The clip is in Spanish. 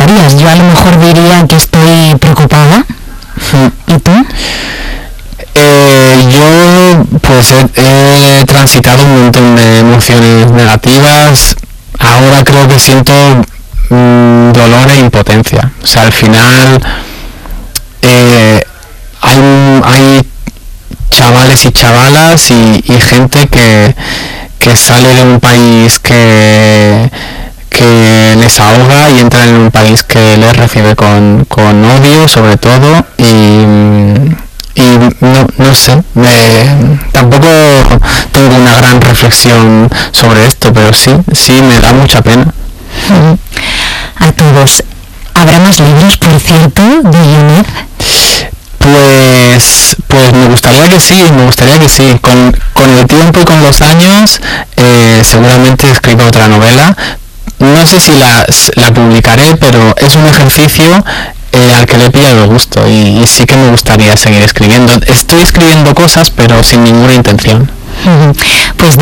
llamarías? Yo a lo mejor diría que estoy preocupada. ¿Y tú? Yo pues he transitado un montón de emociones negativas. Ahora creo que siento dolor e impotencia. O sea, al final hay chavales y chavalas y gente que sale de un país que les ahoga y entra en un país que les recibe con odio sobre todo y no sé, tampoco tengo una gran reflexión sobre esto, pero sí me da mucha pena. A todos. ¿Habrá más libros, por cierto, de Younet? Pues me gustaría que sí. Con el tiempo y con los años seguramente escriba otra novela. No sé si la publicaré, pero es un ejercicio al que le he pillado el gusto y sí que me gustaría seguir escribiendo. Estoy escribiendo cosas, pero sin ninguna intención. Pues